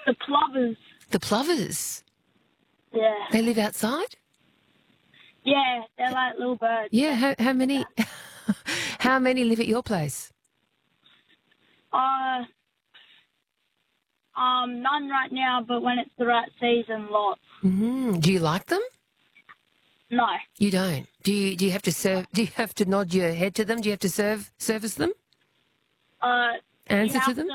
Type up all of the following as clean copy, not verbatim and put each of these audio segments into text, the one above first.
The plovers. The plovers. Yeah. They live outside? Yeah, they're like little birds. Yeah, how many how many live at your place? None right now, but when it's the right season, lots. Mm-hmm. Do you like them? No. You don't. Do you have to serve? Do you have to nod your head to them? Do you have to service them? Answer to them?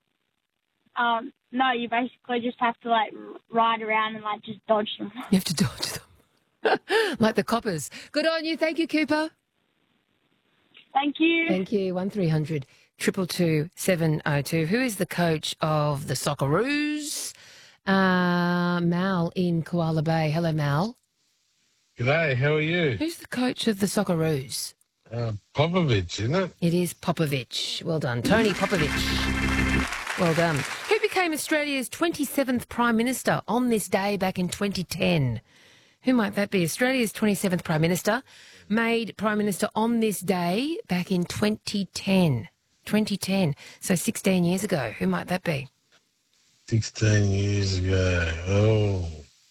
No, you basically just have to ride around and just dodge them. You have to dodge them, like the coppers. Good on you. Thank you, Cooper. Thank you. Thank you. 1300 222 702. Who is the coach of the Socceroos? Mal in Koala Bay. Hello, Mal. G'day, how are you? Who's the coach of the Socceroos? Popovich, isn't it? It is Popovich. Well done. Tony Popovich. Well done. Who became Australia's 27th Prime Minister on this day back in 2010? Who might that be? Australia's 27th Prime Minister made Prime Minister on this day back in 2010. 2010. So 16 years ago. Who might that be? 16 years ago. Oh.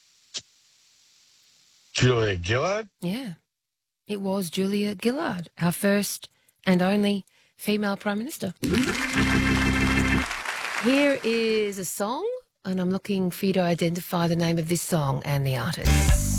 Julia Gillard? Yeah. It was Julia Gillard, our first and only female Prime Minister. Here is a song, and I'm looking for you to identify the name of this song and the artist.